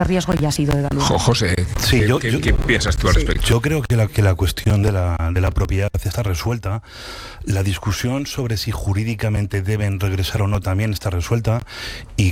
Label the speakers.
Speaker 1: riesgo ya ha sido evaluado.
Speaker 2: José,
Speaker 3: Sí,
Speaker 2: ¿qué piensas tú al respecto?
Speaker 3: Yo creo que la cuestión de la propiedad está resuelta. La discusión sobre si jurídicamente deben regresar o no también está resuelta. Y